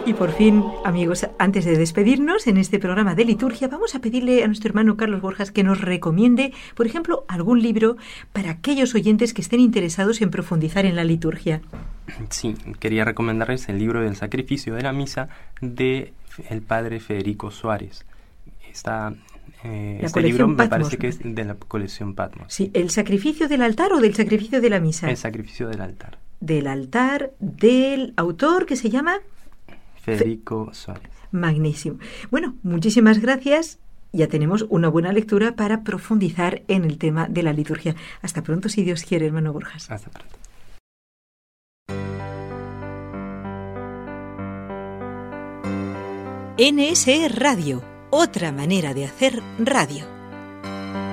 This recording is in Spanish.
Y por fin, amigos, antes de despedirnos en este programa de liturgia, vamos a pedirle a nuestro hermano Carlos Borjas que nos recomiende, por ejemplo, algún libro para aquellos oyentes que estén interesados en profundizar en la liturgia. Sí, quería recomendarles el libro del Sacrificio de la Misa de el padre Federico Suárez. Este libro me parece que es de la colección Patmos. Sí, ¿el sacrificio del altar o del sacrificio de la misa? El sacrificio del altar. Del altar, del autor que se llama Federico Suárez. Magnísimo. Bueno, muchísimas gracias. Ya tenemos una buena lectura para profundizar en el tema de la liturgia. Hasta pronto, si Dios quiere, hermano Borjas. Hasta pronto. NSE Radio, otra manera de hacer radio.